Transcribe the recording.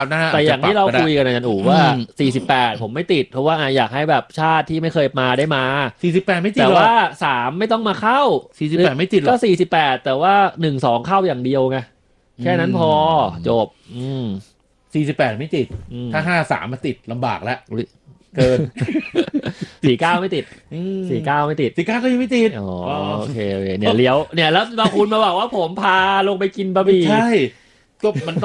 แต่อย่างที่เราคุยกันอาจารย์อู๋ว่า48ผมไม่ติดเพราะว่าอยากให้แบบชาติที่ไม่เคยมาได้มา 48ไม่ติดแต่หรอกว่า3ไม่ต้องมาเข้า 48ไม่ติดหรก็อก 48แต่ว่า1-2เข้าอย่างเดียวไงแค่นั้นพอจบ 48ไม่ติดถ้า53มาติดลำบากแล้วเกิน 49ไม่ติด49ไม่ติด 49ก็ยังไม่ติดอ๋อโอเคเนี่ยเลี้ยวเนี่ยแล้วบางคุณมาบอกว่าผมพาลงไปกินบะหมี่ใช่ก็มัน